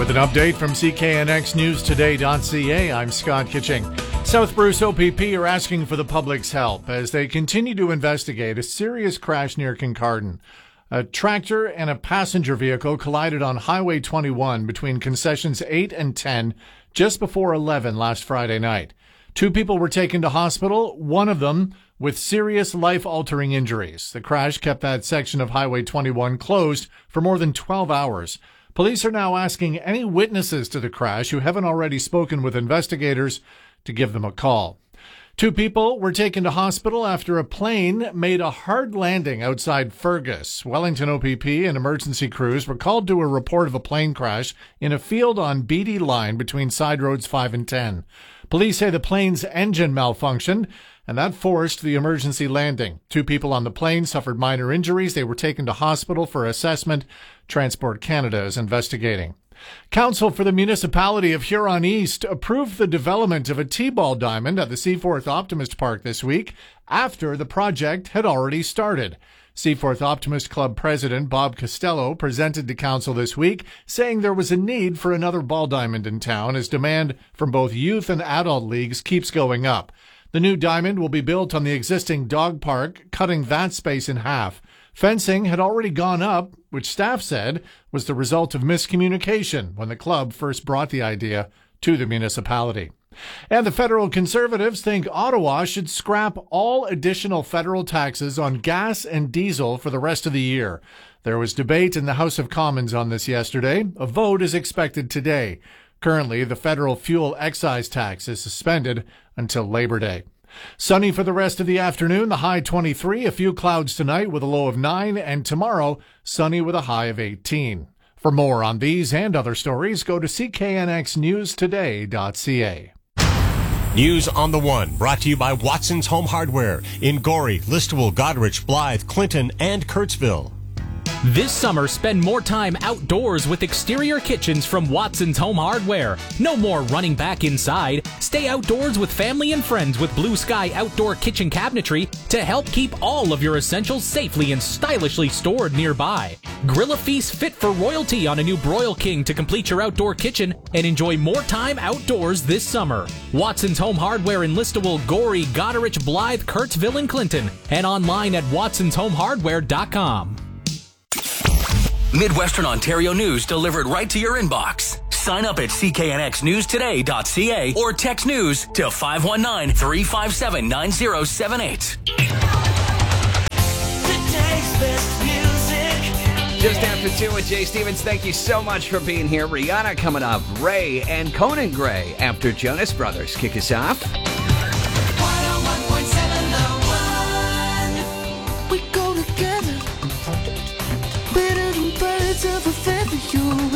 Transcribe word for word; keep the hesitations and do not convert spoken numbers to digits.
With an update from C K N X News Today dot C A, I'm Scott Kitching. South Bruce O P P are asking for the public's help as they continue to investigate a serious crash near Kincardine. A tractor and a passenger vehicle collided on Highway twenty-one between concessions eight and ten just before eleven last Friday night. Two people were taken to hospital, one of them with serious life-altering injuries. The crash kept that section of Highway twenty-one closed for more than twelve hours. Police are now asking any witnesses to the crash who haven't already spoken with investigators to give them a call. Two people were taken to hospital after a plane made a hard landing outside Fergus. Wellington O P P and emergency crews were called to a report of a plane crash in a field on Beatty Line between side roads five and ten. Police say the plane's engine malfunctioned, and that forced the emergency landing. Two people on the plane suffered minor injuries. They were taken to hospital for assessment. Transport Canada is investigating. Council for the Municipality of Huron East approved the development of a T-ball diamond at the Seaforth Optimist Park this week after the project had already started. Seaforth Optimist Club President Bob Costello presented to Council this week, saying there was a need for another ball diamond in town as demand from both youth and adult leagues keeps going up. The new diamond will be built on the existing dog park, cutting that space in half. Fencing had already gone up, which staff said was the result of miscommunication when the club first brought the idea to the municipality. And the federal Conservatives think Ottawa should scrap all additional federal taxes on gas and diesel for the rest of the year. There was debate in the House of Commons on this yesterday. A vote is expected today. Currently, the federal fuel excise tax is suspended until Labor Day. Sunny for the rest of the afternoon, the high twenty-three, a few clouds tonight with a low of nine, and tomorrow, sunny with a high of eighteen. For more on these and other stories, go to C K N X News Today dot C A. News on the One, brought to you by Watson's Home Hardware in Gorey, Listowel, Goderich, Blythe, Clinton, and Kurtzville. This summer, spend more time outdoors with exterior kitchens from Watson's Home Hardware. No more running back inside. Stay outdoors with family and friends with Blue Sky Outdoor Kitchen Cabinetry to help keep all of your essentials safely and stylishly stored nearby. Grill a feast fit for royalty on a new Broil King to complete your outdoor kitchen and enjoy more time outdoors this summer. Watson's Home Hardware in Listowel, Gorey, Goderich, Blythe, Kurtzville, and Clinton, and online at watsons home hardware dot com. Midwestern Ontario news delivered right to your inbox. Sign up at C K N X News Today dot C A or text news to five one nine, three five seven, nine zero seven eight. Just after two with Jay Stevens. Thank you so much for being here. Rihanna coming up. Ray and Conan Gray after Jonas Brothers kick us off. one oh one point seven The One. We go together. Better than birds of a feather, you